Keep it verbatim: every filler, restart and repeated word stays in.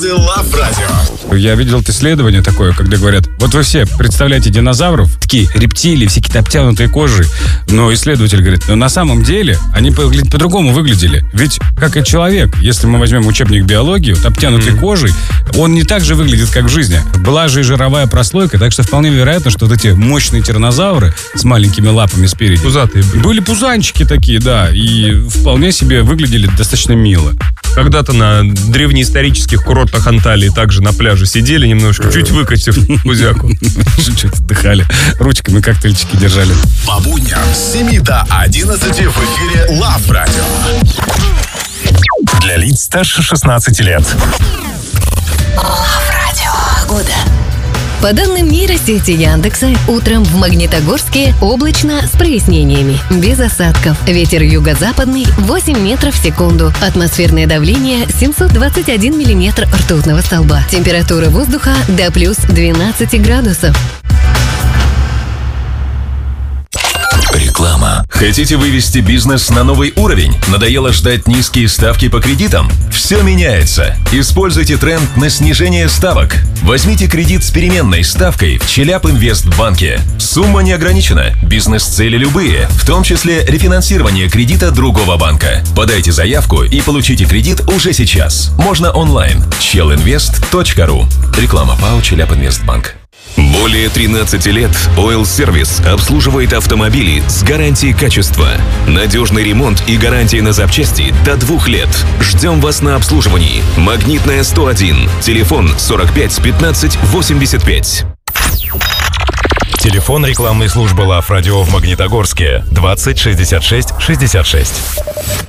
Love Radio. Я видел исследование такое, когда говорят, вот вы все представляете динозавров, такие рептилии, все какие-то обтянутые кожей, но исследователь говорит, но на самом деле они по-другому выглядели. Ведь, как и человек, если мы возьмем учебник биологии, вот обтянутый mm-hmm. кожей, он не так же выглядит, как в жизни. Была же и жировая прослойка, так что вполне вероятно, что вот эти мощные тираннозавры с маленькими лапами спереди пузатые были. Были пузанчики такие, да, и вполне себе выглядели достаточно мило. Когда-то на древнеисторических курортах Анталии также на пляже сидели немножко, чуть выкатив пузяку. Чуть отдыхали, ручками коктейльчики держали. По будням с семи до одиннадцати в эфире Love Radio. Для лиц старше шестнадцати лет. Love Radio. Погода. По данным нейросети Яндекса, утром в Магнитогорске облачно с прояснениями, без осадков. Ветер юго-западный восемь метров в секунду. Атмосферное давление семьсот двадцать один миллиметр ртутного столба. Температура воздуха до плюс двенадцати градусов. Реклама. Хотите вывести бизнес на новый уровень? Надоело ждать низкие ставки по кредитам? Все меняется. Используйте тренд на снижение ставок. Возьмите кредит с переменной ставкой в Челябинвестбанке. Сумма не ограничена. Бизнес-цели любые, в том числе рефинансирование кредита другого банка. Подайте заявку и получите кредит уже сейчас. Можно онлайн. челинвест точка ру. Реклама ПАО Челябинвестбанк. Более тринадцати лет Oil Service обслуживает автомобили с гарантией качества. Надежный ремонт и гарантия на запчасти до двух лет. Ждем вас на обслуживании. Магнитная сто один. Телефон сорок пять пятнадцать восемьдесят пять. Телефон рекламной службы Love Radio в Магнитогорске двадцать шестьдесят шесть шестьдесят шесть.